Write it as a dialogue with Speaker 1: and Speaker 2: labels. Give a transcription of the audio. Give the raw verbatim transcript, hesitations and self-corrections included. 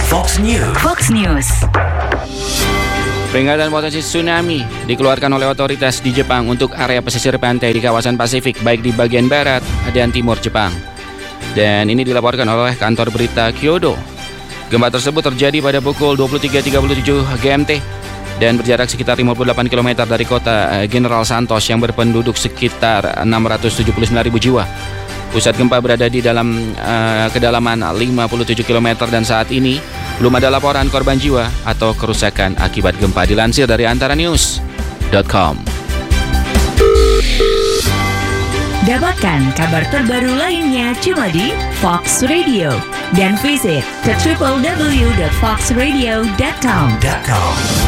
Speaker 1: Fox News. Fox News.
Speaker 2: Peringatan potensi tsunami dikeluarkan oleh otoritas di Jepang untuk area pesisir pantai di kawasan Pasifik, baik di bagian barat dan timur Jepang. Dan ini dilaporkan oleh kantor berita Kyodo. Gempa tersebut terjadi pada pukul dua puluh tiga tiga puluh tujuh G M T dan berjarak sekitar lima puluh delapan kilometer dari kota General Santos yang berpenduduk sekitar enam ratus tujuh puluh sembilan ribu jiwa. Pusat gempa berada di dalam uh, kedalaman lima puluh tujuh kilometer dan saat ini belum ada laporan korban jiwa atau kerusakan akibat gempa, dilansir dari antara news dot com.
Speaker 1: Dapatkan kabar terbaru lainnya cuma di Fox Radio dan visit ke w w w dot fox radio dot com.